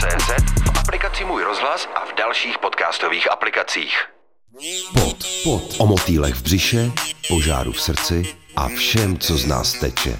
CZ, v aplikaci Můj rozhlas a v dalších podcastových aplikacích. Pod. O motýlech v břiše, požáru v srdci a všem, co z nás teče.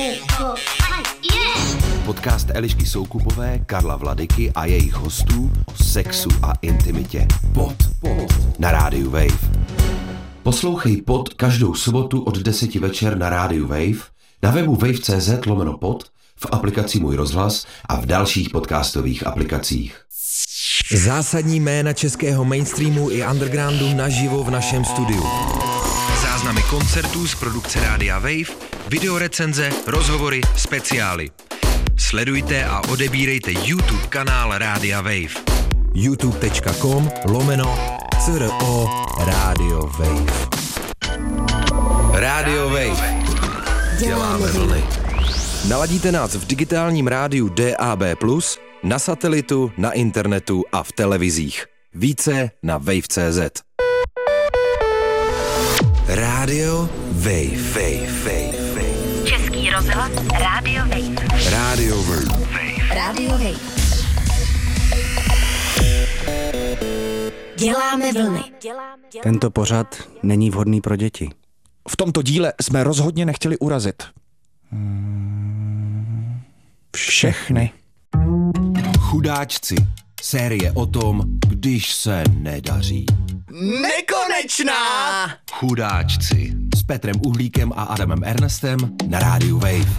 Podcast Elišky Soukupové, Karla Vladyky a jejich hostů o sexu a intimitě. Pod. Na rádiu Wave. Poslouchej Pod každou sobotu od 10 večer na rádiu Wave, na webu wave.cz/pod, v aplikaci Můj rozhlas a v dalších podcastových aplikacích. Zásadní jména českého mainstreamu i undergroundu naživo v našem studiu. Záznamy koncertů z produkce Rádia Wave, videorecenze, rozhovory, speciály. Sledujte a odebírejte YouTube kanál Rádia Wave. youtube.com/CRO Radio Wave. Radio Wave. Děláme vlny. Naladíte nás v digitálním rádiu DAB+, na satelitu, na internetu a v televizích. Více na wave.cz. Radio Wave. Český rozhlas Radio Wave. Radio Wave. Radio Wave. Děláme vlny. Tento pořad není vhodný pro děti. V tomto díle jsme rozhodně nechtěli urazit všechny. Chudáčci. Série o tom, když se nedaří. Nekonečná! Chudáčci. S Petrem Uhlíkem a Adamem Ernestem na rádiu Wave.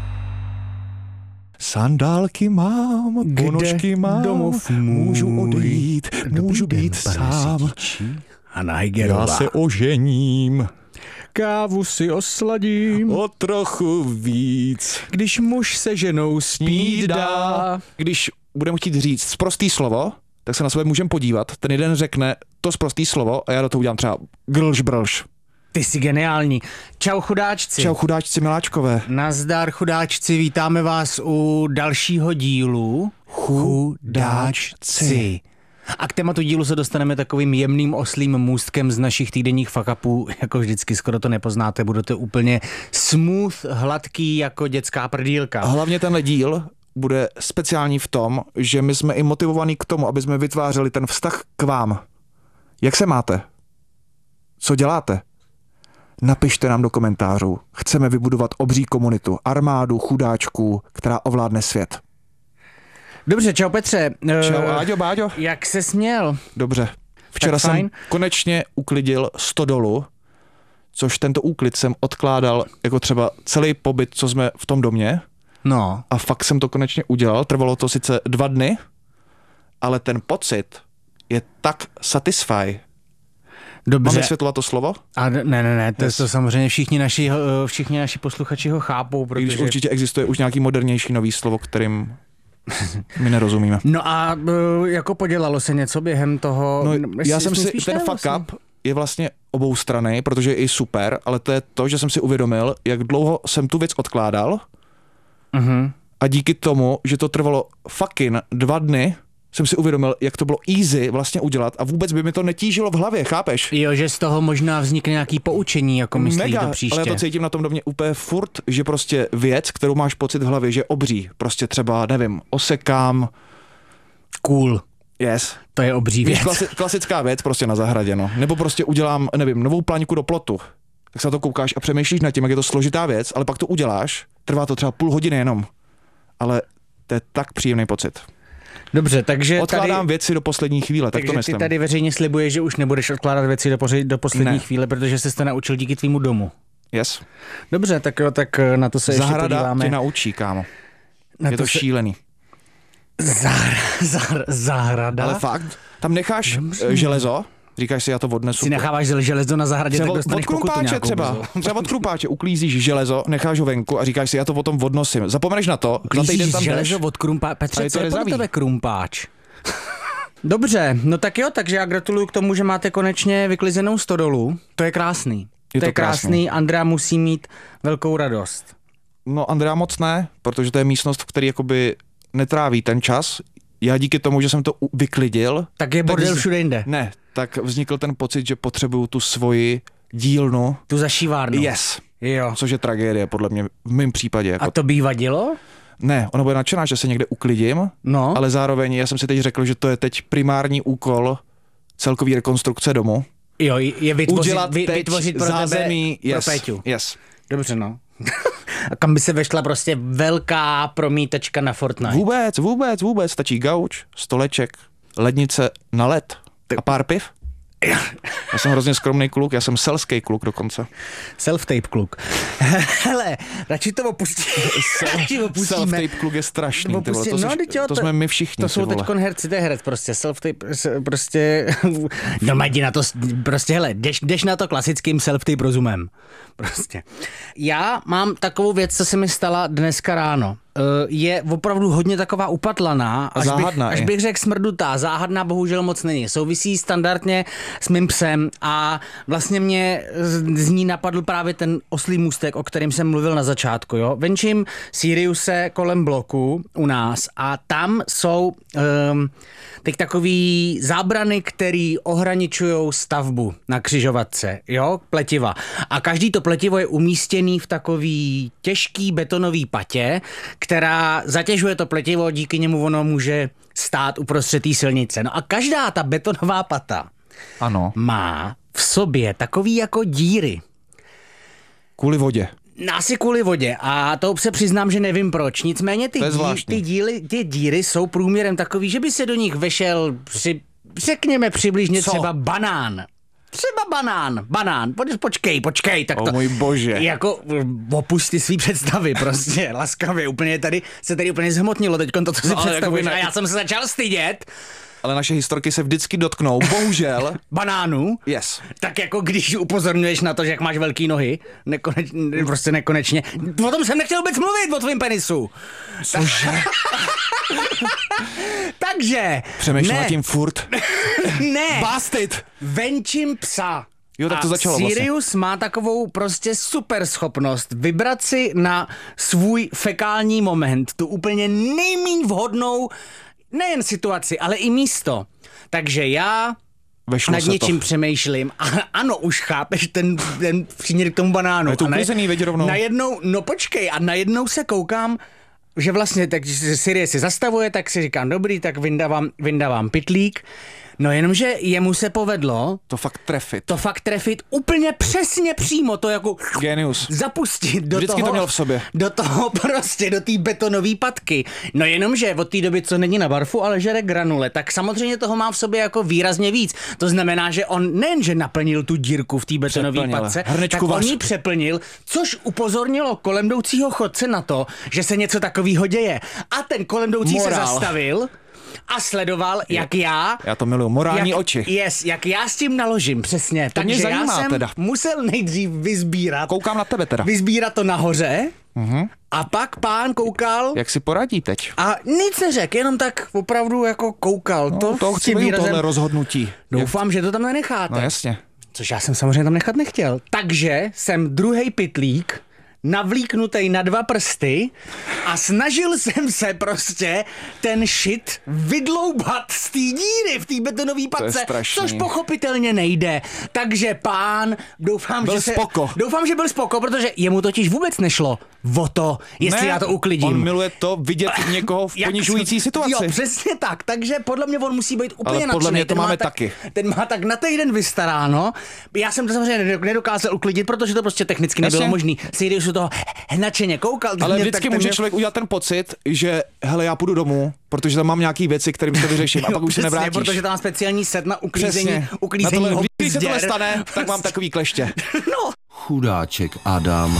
Sandálky mám, ponožky mám, domov můžu odejít, můžu být sám. Hanna Hygerová. Já se ožením, Kávu si osladím, o trochu víc. když muž se ženou spít dá. Když budeme chtít říct sprostý slovo, tak se na sebe můžeme podívat. Ten jeden řekne to sprostý slovo a já do toho udělám třeba grlž brlž. Ty jsi geniální. Čau chudáčci. Čau chudáčci miláčkové. Nazdar chudáčci, vítáme vás u dalšího dílu Chudáčci. A k tématu dílu se dostaneme takovým jemným oslým můstkem z našich týdenních fuck-upů. Jako vždycky skoro to nepoznáte, budete úplně smooth, hladký jako dětská prdýlka. A hlavně tenhle díl bude speciální v tom, že my jsme i motivovaní k tomu, aby jsme vytvářeli ten vztah k vám. Jak se máte? Co děláte? Napište nám do komentářů. Chceme vybudovat obří komunitu, armádu chudáčků, která ovládne svět. Dobře, čau Petře. Čau Áďo, Báďo. Jak se směl? Dobře. Včera jsem konečně uklidil stodolu, což tento úklid jsem odkládal jako třeba celý pobyt, co jsme v tom domě. No. A fakt jsem to konečně udělal. Trvalo to sice 2 dny, ale ten pocit je tak satisfy. Dobře. Mám vysvětlovat to slovo? A ne, to, to samozřejmě všichni naši posluchači ho chápou, protože... Když určitě existuje už nějaký modernější nový slovo, kterým my nerozumíme. No a jako podělalo se něco během toho... No, já jsem si, ten fuck up je vlastně oboustranný, protože je i super, ale to je to, že jsem si uvědomil, jak dlouho jsem tu věc odkládal a díky tomu, že to trvalo fucking 2 dny, jsem si uvědomil, jak to bylo easy vlastně udělat a vůbec by mi to netížilo v hlavě, chápeš? Jo, že z toho možná vznikne nějaký poučení, jako myslíš do příště. Ale já to cítím na tom domě úplně furt, že prostě věc, kterou máš pocit v hlavě, že je obří, prostě třeba, nevím, osekám. Cool. Yes. To je obří věc. Klasická věc prostě na zahradě, no. Nebo prostě udělám, nevím, novou plaňku do plotu. Tak se na to koukáš a přemýšlíš nad tím, jak je to složitá věc, ale pak to uděláš, trvá to třeba půl hodiny jenom. Ale to je tak příjemný pocit. Dobře, takže odkládám tady, věci do poslední chvíle, tak to myslím. Takže ty tady veřejně slibuješ, že už nebudeš odkládat věci do poslední chvíle, protože jsi to naučil díky tvýmu domu. Yes. Dobře, tak jo, tak na to se ještě podíváme. Zahrada tě naučí, kámo. Je to šílený. Zahrada? Ale fakt, tam necháš železo, říkáš si, já to odnesu. Si necháváš železo na zahradě, tak dostaneš pokutu nějakou. Třeba od krumpáče uklízíš železo, necháš ho venku a říkáš si, já to potom odnosím. Zapomeneš na to, za týden tam železo od krumpáče. Petře, co je pro tebe krumpáč? Dobře, no tak jo, takže já gratuluju k tomu, že máte konečně vyklizenou stodolu. To je krásný. To je krásný. Andrea musí mít velkou radost. No Andrea moc ne, protože to je místnost, v které jakoby netráví ten čas. Já díky tomu, že jsem to vyklidil. Tak je bordel všude jinde. Ne, tak vznikl ten pocit, že potřebuju tu svoji dílnu. Tu zašívárnu. Yes. Jo. Což je tragédie, podle mě, v mém případě. Jako... A to by vadilo? Ne, ona bude nadšená, že se někde uklidím, ale zároveň já jsem si teď řekl, že to je teď primární úkol celkový rekonstrukce domu. Jo, je vytvořit pro zázemí, tebe, pro Péťu. Yes. Dobře, no. A kam by se vešla prostě velká promítačka na Fortnite. Vůbec. Stačí gauč, stoleček, lednice na led a pár piv. Já jsem hrozně skromný kluk, já jsem selský kluk dokonce. Self-tape kluk. Hele, radši to opustíme. Self-tape kluk je strašný. To jsme my všichni. To jsou teďkon herci, to je herec prostě. Self-tape, prostě, normálně na to, prostě hele, jdeš na to klasickým self-tape rozumem. Prostě. Já mám takovou věc, co se mi stala dneska ráno. Je opravdu hodně taková upatlaná, až bych řekl smrdutá. Záhadná bohužel moc není. Souvisí standardně s mým psem a vlastně mě z ní napadl právě ten oslý můstek, o kterém jsem mluvil na začátku. Jo? Venčím Siriuse kolem bloku u nás a tam jsou teď takový zábrany, který ohraničují stavbu na křižovatce, jo, pletiva. A každý to pletivo je umístěný v takový těžký betonový patě, která zatěžuje to pletivo, díky němu ono může stát uprostřed té silnice. No a každá ta betonová pata má v sobě takový jako díry. Kvůli vodě. Asi kvůli vodě a to se přiznám, že nevím proč. Nicméně ty díry jsou průměrem takový, že by se do nich vešel řekněme přibližně třeba banán. Třeba banán. Počkej, tak to... můj bože. Jako opusti svý představy prostě, laskavě, úplně tady úplně zhmotnilo teďkon to, co si představuješ a já jsem se začal stydět. Ale naše historky se vždycky dotknou, bohužel. Banánů? Yes. Tak jako když upozorňuješ na to, že jak máš velký nohy, prostě nekonečně. O tom jsem nechtěl vůbec mluvit, o tvým penisu. Cože? Takže. Přemýšlím nad tím furt. Ne. Bastard. Venčím psa. Jo, tak to začalo Sirius vlastně. má takovou prostě super schopnost vybrat si na svůj fekální moment tu úplně nejméně vhodnou nejen situaci, ale i místo. Takže já nad něčím přemýšlím. A ano, už chápeš ten příměr k tomu banánu. Je to uklizený, veď rovnou. Najednou se koukám, že vlastně tak Sirius si zastavuje, tak si říkám, dobrý, tak vyndávám pytlík. No jenomže jemu se povedlo to fakt trefit úplně přesně přímo, to jako genius. Zapustit do Vždycky toho, to měl v sobě. Do toho prostě, do té betonové patky. No jenomže od té doby, co není na barfu, ale žere granule, tak samozřejmě toho má v sobě jako výrazně víc. To znamená, že on nejenže naplnil tu dírku v té betonové patce, tak on ji přeplnil, což upozornilo kolem jdoucího chodce na to, že se něco takového děje. A ten kolem jdoucí se zastavil a sledoval, jak já to miluju, morální oči. Jak já s tím naložím, přesně. To mě zajímá, já jsem teda. musel nejdřív vyzbírat. Koukám na tebe teda. Vyzbírat to nahoře a pak pán koukal. Jak si poradí teď? A nic neřekl, jenom tak opravdu jako koukal. No, to chci vidět tohle rozhodnutí. Doufám, že to tam nenecháte. No jasně. Což já jsem samozřejmě tam nechat nechtěl. Takže jsem druhej pytlík navlíknutej na 2 prsty a snažil jsem se prostě ten shit vydloubat z té díry v té betonové patce, což pochopitelně nejde. Takže pán, doufám, že byl spoko, protože jemu totiž vůbec nešlo o to, jestli já to uklidím. On miluje to vidět někoho v ponižující situaci. Jo, přesně tak. Takže podle mě on musí být úplně nadšený. Ale podle mě to máme taky. Ten má tak na týden vystaráno. Já jsem to samozřejmě nedokázal uklidit, protože to prostě technicky nebylo možný. Sirius toho nadšeně koukal. Ale vždycky může člověk udělat ten pocit, že hele, já půjdu domů, protože tam mám nějaký věci, kterým se vyřeším a pak už se nevrátíš. Protože tam mám speciální set na uklízení Když se tohle stane, tak mám takový kleště. No. Chudáček Adam.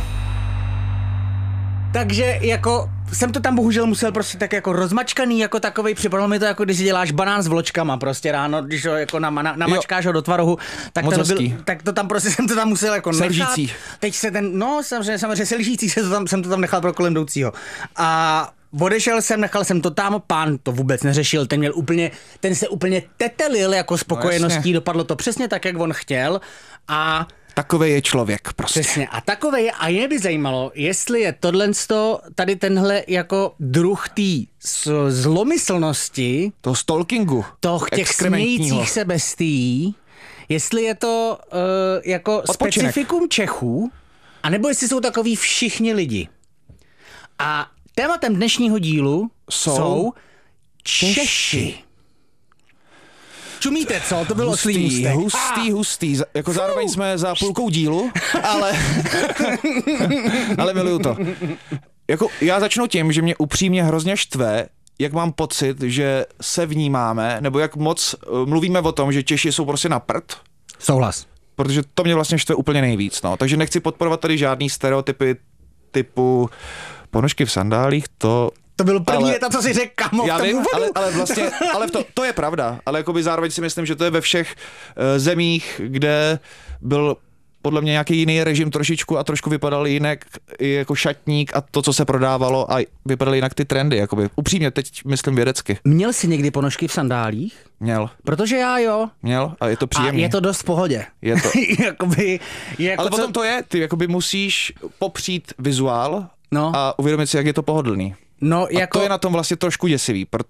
Takže jako jsem to tam bohužel musel prostě tak jako rozmačkaný jako takovej, připadalo mi to jako když děláš banán s vločkama prostě ráno, když ho jako namačkáš ho do tvarohu, tak to tam prostě jsem to tam musel jako nechat. Teď se samozřejmě se lžící jsem to tam nechal pro kolem jdoucího. A odešel jsem, nechal jsem to tam, pán to vůbec neřešil, ten se úplně tetelil jako spokojeností, dopadlo to přesně tak, jak on chtěl a takovej je člověk prostě. Přesně. A takovej je, a mě by zajímalo, jestli je tady tenhle jako druh té zlomyslnosti, toho stalkingu, těch smějících se bestií, jestli je to jako specifikum Čechů, anebo jestli jsou takový všichni lidi. A Tématem dnešního dílu jsou Češi. Čumíte, co? To bylo oslý můstek. Hustý. Jako zároveň jsme za půlkou dílu, ale miluju to. Jako já začnu tím, že mě upřímně hrozně štve, jak mám pocit, že se vnímáme, nebo jak moc mluvíme o tom, že Češi jsou prostě na prd. Souhlas. Protože to mě vlastně štve úplně nejvíc, no. Takže nechci podporovat tady žádný stereotypy typu ponožky v sandálích, to bylo první věta, co si řekl, kamo, já v tom vím, úvodu. ale vlastně, to je pravda, ale jakoby zároveň si myslím, že to je ve všech zemích, kde byl podle mě nějaký jiný režim trošičku a trošku vypadal jinak i jako šatník a to, co se prodávalo a vypadaly jinak ty trendy, jakoby. Upřímně, teď myslím vědecky. Měl jsi někdy ponožky v sandálích? Měl. Protože já jo. Měl a je to příjemné. A je to dost v pohodě. Je to. Ale potom to je, ty jakoby musíš popřít vizuál a uvědomit si, jak je to pohodlný. No, a to je na tom vlastně trošku děsivý,